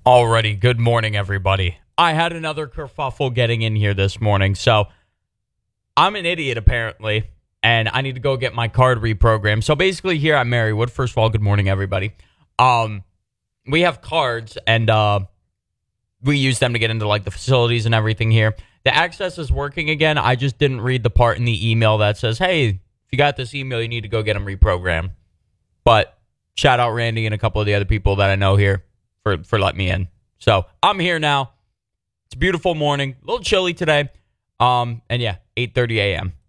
Alrighty, good morning, everybody. I had another kerfuffle getting in here this morning, so I'm an idiot, apparently, and I need to go get my card reprogrammed. So basically here at Marywood, first of all, good morning, everybody. We have cards, and we use them to get into, like, the facilities and everything here. The access is working again. I just didn't read the part in the email that says, hey, if you got this email, you need to go get them reprogrammed. But shout out Randy and a couple of the other people that I know here for letting me in. So I'm here now. It's a beautiful morning. A little chilly today. And yeah, 8:30 a.m.